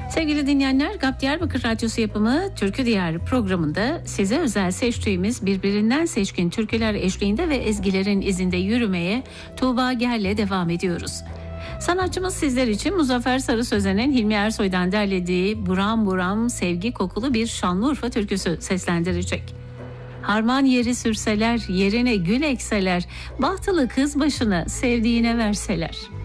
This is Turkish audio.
Sevgili dinleyenler, GAP Diyarbakır Radyosu yapımı Türkü Diyarı programında size özel seçtiğimiz birbirinden seçkin türküler eşliğinde ve ezgilerin izinde yürümeye Tuğba Gel'le devam ediyoruz. Sanatçımız sizler için Muzaffer Sarı Sözen'in Hilmi Ersoy'dan derlediği Buram Buram Sevgi Kokulu bir Şanlıurfa türküsü seslendirecek. Harman yeri sürseler, yerine gül ekseler, bahtılı kız başına sevdiğine verseler.